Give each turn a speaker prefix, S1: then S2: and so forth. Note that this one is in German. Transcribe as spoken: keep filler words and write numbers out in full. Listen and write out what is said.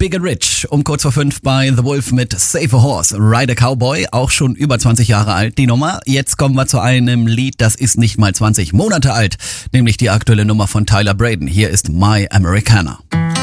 S1: Big and Rich um kurz vor fünf bei The Wolf mit Save a Horse, Ride a Cowboy, auch schon über zwanzig Jahre alt die Nummer. Jetzt kommen wir zu einem Lied, das ist nicht mal zwanzig Monate alt, nämlich die aktuelle Nummer von Tyler Braden. Hier ist My Americana.